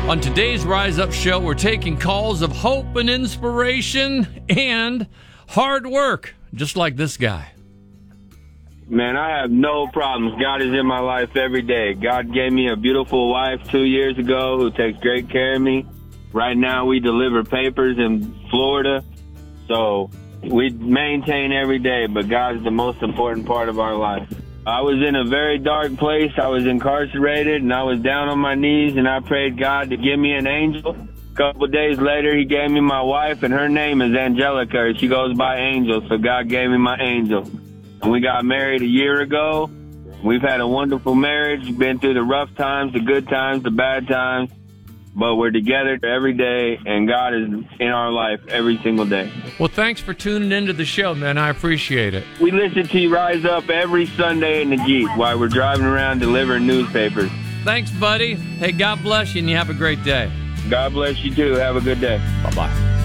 On today's Rise Up show, we're taking calls of hope and inspiration and hard work, just like this guy. Man, I have no problems. God is in my life every day. God gave me a beautiful wife 2 years ago who takes great care of me. Right now, we deliver papers in Florida, so we maintain every day, but God is the most important part of our life. I was in a very dark place. I was incarcerated, and I was down on my knees, and I prayed God to give me an angel. A couple of days later, he gave me my wife, and her name is Angelica. She goes by Angel, so God gave me my angel. And we got married a year ago. We've had a wonderful marriage, been through the rough times, the good times, the bad times, but we're together every day, and God is in our life every single day. Well, thanks for tuning into the show, man. I appreciate it. We listen to you Rise Up every Sunday in the Jeep while we're driving around delivering newspapers. Thanks, buddy. Hey, God bless you, and you have a great day. God bless you, too. Have a good day. Bye-bye.